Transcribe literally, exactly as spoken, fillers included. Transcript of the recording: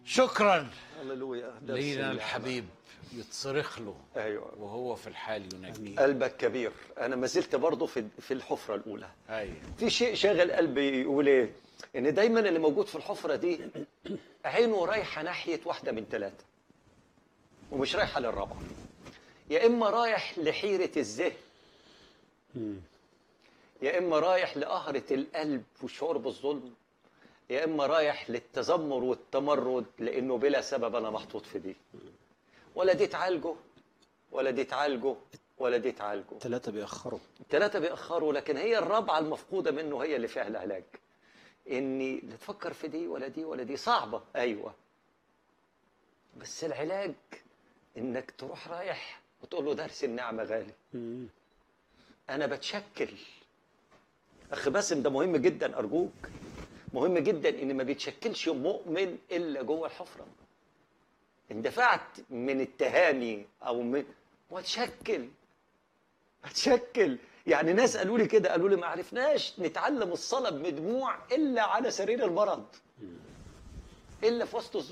شكرا هللويا. لينا الحبيب يتصرخ له ايوه وهو في الحال ينجي. قلبك كبير. انا ما زلت برضه في في الحفره الاولى. ايوه في شيء شاغل قلبي، يقول ايه؟ ان دايما اللي موجود في الحفره دي عينه رايحه ناحيه واحده من ثلاثه ومش رايحه للرابعه. يا اما رايح لحيره الذهن، يا اما رايح لقهره القلب والشعور بالظلم، يا اما رايح للتذمر والتمرد لانه بلا سبب انا محطوط في دي. ولا دي تعالجه ولا دي تعالجه ولا دي تعالجه. ثلاثة بيأخروا. الثلاثه بيأخروا، لكن هي الرابعه المفقوده منه هي اللي فيها العلاج. اني لا تفكر في دي ولا دي ولا دي. صعبه ايوه، بس العلاج انك تروح رايح وتقول له درس النعمه غالي. انا بتشكل. اخ باسم، ده مهم جدا ارجوك، مهم جدا ان ما بيتشكلش مؤمن الا جوه الحفره. اندفعت من التهاني او من واتشكل اتشكل. يعني ناس قالوا لي كده، قالوا لي ما عرفناش نتعلم الصلاه بدموع الا على سرير المرض، الا في وسط الظلم.